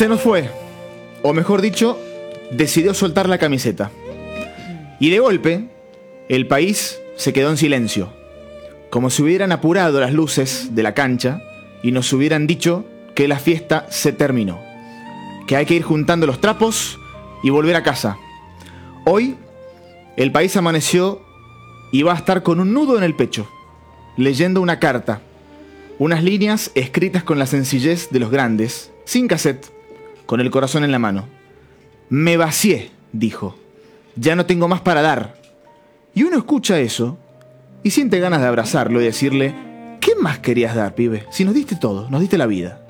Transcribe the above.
Se nos fue, o mejor dicho, decidió soltar la camiseta. Y de golpe, el país se quedó en silencio, como si hubieran apurado las luces de la cancha y nos hubieran dicho que la fiesta se terminó, que hay que ir juntando los trapos y volver a casa. Hoy, el país amaneció y va a estar con un nudo en el pecho, leyendo una carta, unas líneas escritas con la sencillez de los grandes, sin cassette, con el corazón en la mano. Me vacié, dijo. Ya no tengo más para dar. Y uno escucha eso y siente ganas de abrazarlo y decirle: ¿qué más querías dar, pibe? Si nos diste todo, nos diste la vida.